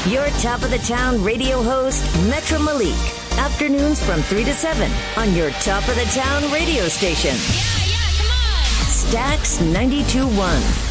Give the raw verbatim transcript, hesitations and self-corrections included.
Your top of the town radio host, Metro Malik. Afternoons from three to seven on your top of the town radio station. Yeah, yeah, come on. Stax ninety-two point one.